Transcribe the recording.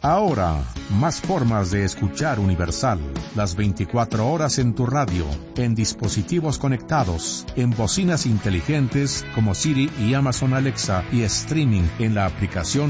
Ahora, más formas de escuchar Universal. Las 24 horas en tu radio, en dispositivos conectados, en bocinas inteligentes como Siri y Amazon Alexa y streaming en la aplicación